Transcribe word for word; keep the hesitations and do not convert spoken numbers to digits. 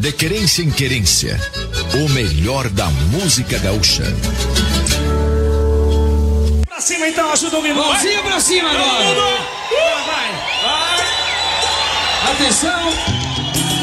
De querência em querência, o melhor da música gaúcha. Pra cima então, ajuda o Minuto. Mãozinha pra cima agora. Vai, vai, vai. Atenção.